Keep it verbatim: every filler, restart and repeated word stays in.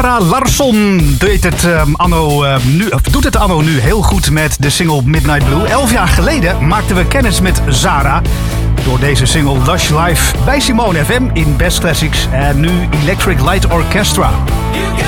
Zara Larsson deed het, um, anno, uh, nu, of doet het anno nu heel goed met de single Midnight Blue. Elf jaar geleden maakten we kennis met Zara door deze single Lush Live bij Simone F M in Best Classics en nu Electric Light Orchestra.